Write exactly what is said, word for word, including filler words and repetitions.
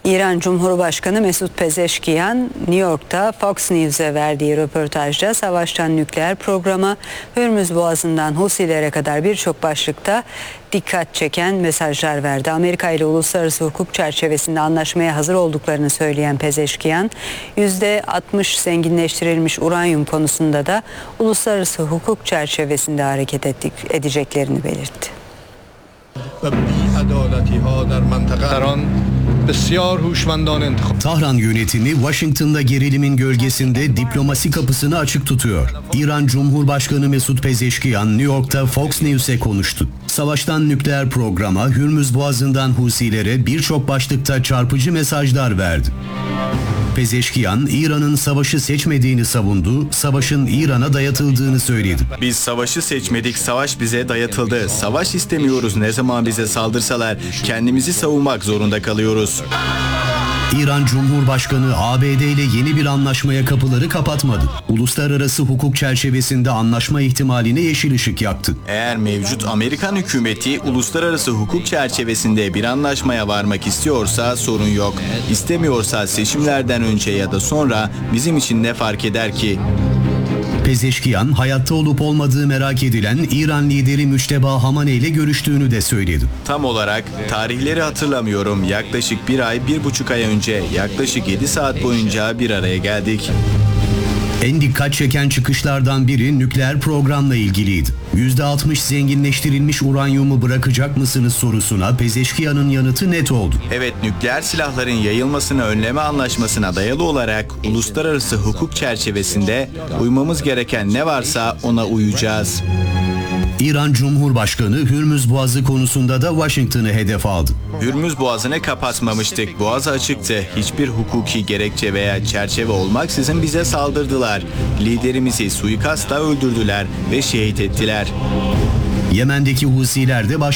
İran Cumhurbaşkanı Mesut Pezeşkiyan, New York'ta Fox News'e verdiği röportajda savaştan nükleer programa, Hürmüz Boğazı'ndan Husilere kadar birçok başlıkta dikkat çeken mesajlar verdi. Amerika ile uluslararası hukuk çerçevesinde anlaşmaya hazır olduklarını söyleyen Pezeşkiyan, yüzde altmış zenginleştirilmiş uranyum konusunda da uluslararası hukuk çerçevesinde hareket ettik, edeceklerini belirtti. Tahran yönetimi Washington'da gerilimin gölgesinde diplomasi kapısını açık tutuyor. İran Cumhurbaşkanı Mesut Pezeşkiyan New York'ta Fox News'e konuştu. Savaştan nükleer programa, Hürmüz Boğazı'ndan Husilere birçok başlıkta çarpıcı mesajlar verdi. Pezeşkiyan, İran'ın savaşı seçmediğini savundu, savaşın İran'a dayatıldığını söyledi. Biz savaşı seçmedik, savaş bize dayatıldı. Savaş istemiyoruz, ne zaman bize saldırsalar kendimizi savunmak zorunda kalıyoruz. İran Cumhurbaşkanı A B D ile yeni bir anlaşmaya kapıları kapatmadı. Uluslararası hukuk çerçevesinde anlaşma ihtimaline yeşil ışık yaktı. Eğer mevcut Amerikan hükümeti uluslararası hukuk çerçevesinde bir anlaşmaya varmak istiyorsa sorun yok. İstemiyorsa seçimlerden önce ya da sonra bizim için ne fark eder ki? Pezeşkiyan, hayatta olup olmadığı merak edilen İran lideri Müçteba Hamane ile görüştüğünü de söyledi. Tam olarak tarihleri hatırlamıyorum. Yaklaşık bir ay, bir buçuk ay önce yaklaşık yedi saat boyunca bir araya geldik. En dikkat çeken çıkışlardan biri nükleer programla ilgiliydi. yüzde altmış zenginleştirilmiş uranyumu bırakacak mısınız sorusuna Pezeşkiyan'ın yanıtı net oldu. Evet, nükleer silahların yayılmasını önleme anlaşmasına dayalı olarak uluslararası hukuk çerçevesinde uymamız gereken ne varsa ona uyacağız. İran Cumhurbaşkanı Hürmüz Boğazı konusunda da Washington'ı hedef aldı. Hürmüz Boğazı'nı kapatmamıştık. Boğaz açıktı. Hiçbir hukuki gerekçe veya çerçeve olmaksızın bize saldırdılar. Liderimizi suikastla öldürdüler ve şehit ettiler. Yemen'deki Husiler de